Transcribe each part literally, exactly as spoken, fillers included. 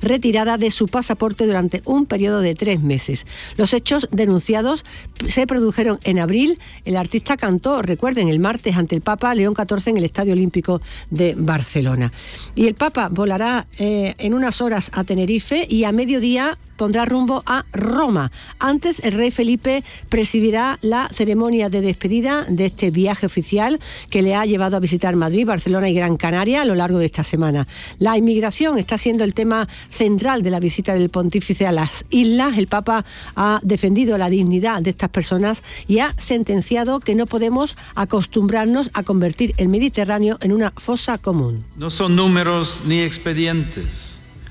retirada de su pasaporte durante un periodo de tres meses. Los hechos denunciados se produjeron en abril. El artista cantó, recuerden, el martes ante el Papa León catorce en el Estadio Olímpico de Barcelona. Y el Papa volará eh, en unas horas a Tenerife y a mediodía pondrá rumbo a Roma. Antes, el rey Felipe presidirá la ceremonia de despedida de este viaje oficial que le ha llevado a visitar Madrid, Barcelona y Gran Canaria a lo largo de esta semana. La inmigración está siendo el tema central de la visita del pontífice a las islas. El Papa ha defendido la dignidad de estas personas y ha sentenciado que no podemos acostumbrarnos a convertir el Mediterráneo en una fosa común. No son números ni expedientes.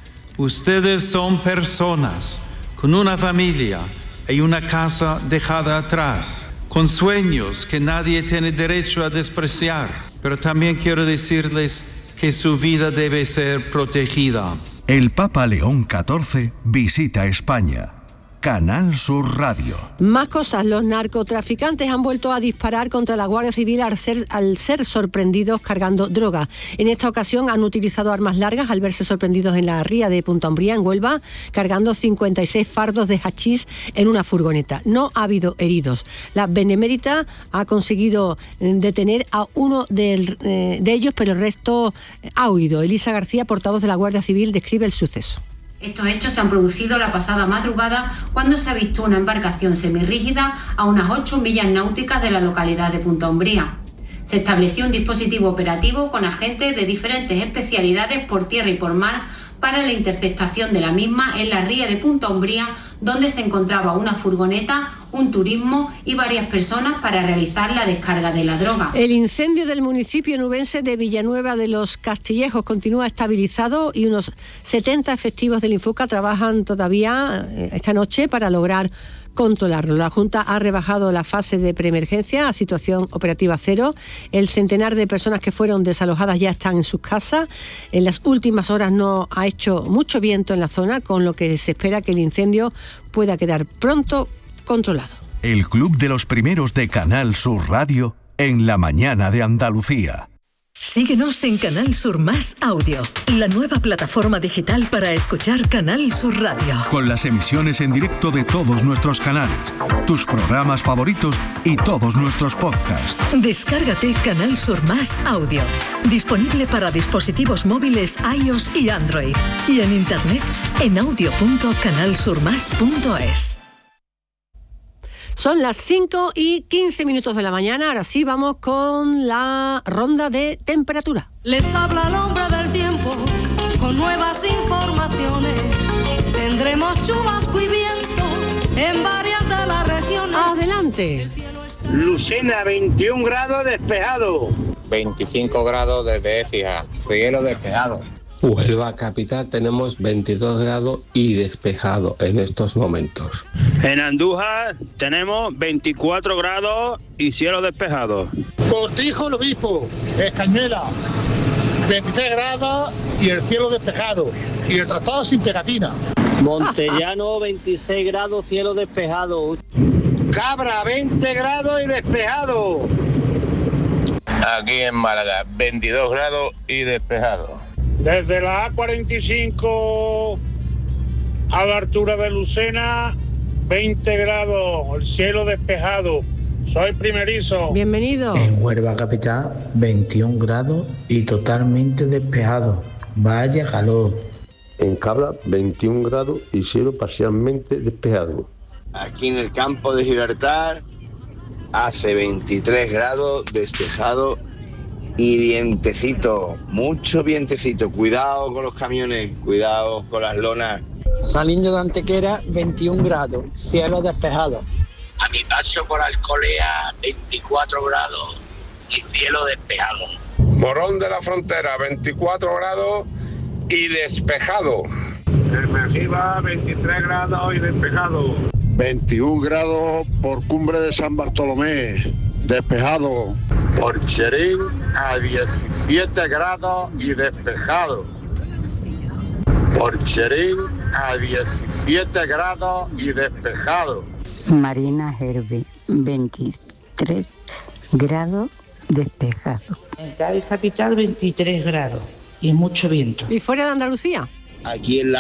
Ustedes son personas con una familia y una casa dejada atrás, con sueños que nadie tiene derecho a despreciar, pero también quiero decirles que su vida debe ser protegida. El Papa León catorce visita España. Canal Sur Radio. Más cosas. Los narcotraficantes han vuelto a disparar contra la Guardia Civil al ser, al ser sorprendidos cargando droga. En esta ocasión han utilizado armas largas al verse sorprendidos en la ría de Punta Umbría, en Huelva, cargando cincuenta y seis fardos de hachís en una furgoneta. No ha habido heridos. La Benemérita ha conseguido detener a uno de, eh, de ellos, pero el resto ha huido. Elisa García, portavoz de la Guardia Civil, describe el suceso. Estos hechos se han producido la pasada madrugada cuando se avistó una embarcación semirrígida a unas ocho millas náuticas de la localidad de Punta Umbría. Se estableció un dispositivo operativo con agentes de diferentes especialidades por tierra y por mar para la interceptación de la misma en la ría de Punta Umbría, donde se encontraba una furgoneta, un turismo y varias personas para realizar la descarga de la droga. El incendio del municipio nubense de Villanueva de los Castillejos continúa estabilizado y unos setenta efectivos del Infoca trabajan todavía esta noche para lograr controlarlo. La Junta ha rebajado la fase de preemergencia a situación operativa cero. El centenar de personas que fueron desalojadas ya están en sus casas. En las últimas horas no ha hecho mucho viento en la zona, con lo que se espera que el incendio pueda quedar pronto controlado. El Club de los Primeros de Canal Sur Radio en la mañana de Andalucía. Síguenos en Canal Sur Más Audio, la nueva plataforma digital para escuchar Canal Sur Radio. Con las emisiones en directo de todos nuestros canales, tus programas favoritos y todos nuestros podcasts. Descárgate Canal Sur Más Audio, disponible para dispositivos móviles iOS y Android, y en internet en audio punto canal sur más punto es. Son las cinco y quince minutos de la mañana. Ahora sí, vamos con la ronda de temperatura. Les habla el hombre del tiempo con nuevas informaciones. Tendremos chubasco y viento en varias de las regiones. Adelante. Lucena, veintiún grados despejado. veinticinco grados desde Écija, cielo despejado. Huelva capital tenemos veintidós grados y despejado en estos momentos. En Andújar tenemos veinticuatro grados y cielo despejado. Cortijo el Obispo, Escañuela, veintitrés grados y el cielo despejado. Y el tratado sin pegatina. Montellano, veintiséis grados, cielo despejado. Cabra, veinte grados y despejado. Aquí en Málaga, veintidós grados y despejado. Desde la A cuarenta y cinco a la altura de Lucena, veinte grados, el cielo despejado. Soy primerizo. Bienvenido. En Huelva capital, veintiún grados y totalmente despejado. Vaya calor. En Cabra, veintiún grados y cielo parcialmente despejado. Aquí en el campo de Gibraltar hace veintitrés grados despejado y vientecito, mucho vientecito. Cuidado con los camiones, cuidado con las lonas. Saliendo de Antequera, veintiún grados, cielo despejado. A mi paso por Alcolea, veinticuatro grados y cielo despejado. Morón de la Frontera, veinticuatro grados y despejado. En Mejiva, veintitrés grados y despejado. veintiún grados por Cumbre de San Bartolomé, despejado. Por Cherín a diecisiete grados y despejado. Por Cherín a diecisiete grados y despejado. Marina Herbe, veintitrés grados despejado. En Cádiz capital, veintitrés grados y mucho viento. ¿Y fuera de Andalucía? Aquí en la